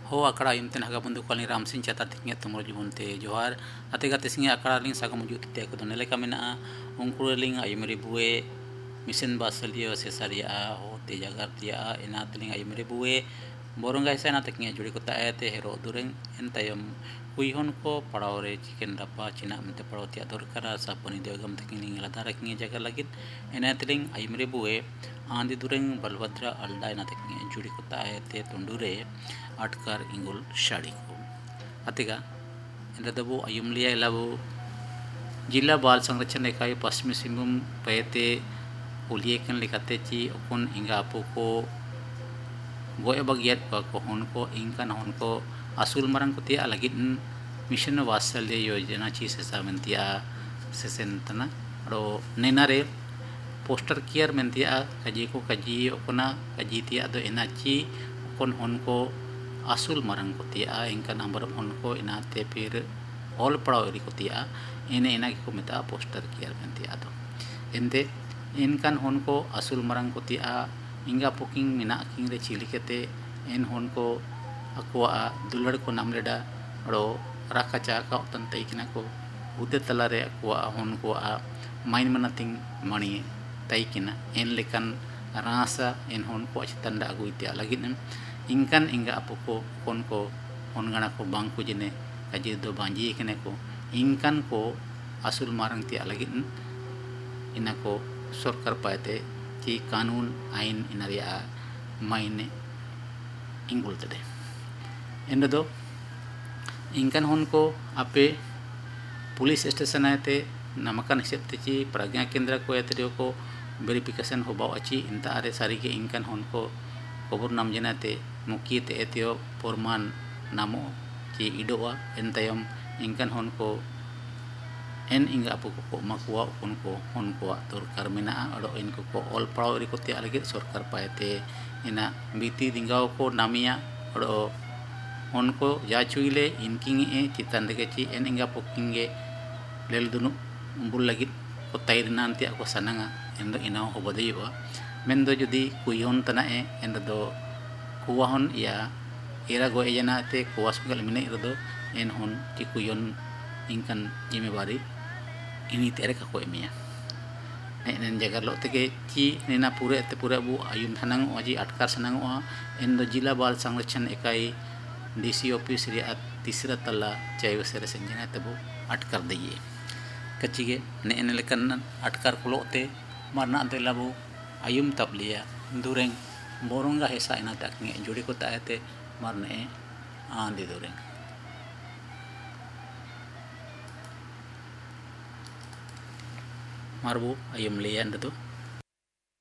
हो akara yumten haga bundu kali ramsin chata tiknya tumur jubunte johar ate gate singa akara ling saga muju te ko donele kamena ungkuru ling ayumri buwe misen basalio sesaria ho te jagar dia enatling ayumri buwe boronga sana tiknya juri ko taete hero dureng entayam kuihon ko padawre chicken dapa china mente padawti adorkara saponi deogam tikning ladara kinge jagar lagit enatling ayumri buwe andi dureng balvadra alda ena tiknya juri ko taete tundure atkar ingul shadi ko atiga enda dabo ayum liya labo जिला बाल संरक्षण इकाई पश्चिमी सिंहभूम पयते उलियकन लिखते ची उन इंगा आपो को गोए बगियत को हन को इंकन हन को असूल मरंग को तिया लगित मिशन वात्सल्य योजना ची से सामंतिया से सेंतना रो नेनारे पोस्टर कियर मेंतिया कजी को कजी ओकना कजी तिया दो एनाची उन हन को असूल मरंग को तिया इंकन नंबर हन को इनाते फिर ऑल पढ़ाओ री को तिया ene ena ko meta poster kiar menti ado ente enkan hon ko asul marang ko tia inga poking mina king re chili kete en hon ko akwa dulad ko namleda ro rakacha ka tan tai kina ko ude talare akwa hon ko a main manating mani tai kina en lekan rasa en hon ko chitanda agu tia lagi nem ingkan inga apoko hon ko hon gana ko bang ko jene kaji do banji kene ko ingkan ko असूल मारंग ती अलग इन को सरकार पाते कि कानून आइन इन मायने इंगुलते इन दो इंकन हन को आपे पुलिस स्टेशन आते नमकन हिसाब ची प्रज्ञा केंद्र को एतरियो को वेरिफिकेशन हो बाव अच्छी इंता आरे सारी के इंकन हन को खबर नाम जनाते मुकिय ते एतियो फरमान नामो ची इडोआ एंतयम इंकन हन को en inga apu ko makwa hon ko dorkar mena ado en ko all pau ri ko te alage sarkar paete ina biti dingao ko namia ado hon ko ya chuile inking e chitan de chi en inga pokinge lel dunu umbul lagi ko tair nanti ako sananga en do ina ho bodaiwa mendo jodi kuyon tana en do kuwahon ya era go ejana te kuwas gal mine do en hon ti kuyon ingkan jimebari ini tere ka ko emia nen jagar lo tege ci nena pure te pure bu ayum thanang oji atkar sanang o endo जिला बाल संरक्षण इकाई DC office रियात तीसरा तला चाय वसरे संजना तबो अटकर दिए कचिगे ने लेकन अटकर कुलो ते मरना ते लाबो ayum tablia dureng boronga hesa ina takni juri ko taete marne andi dureng marbu ayam lian itu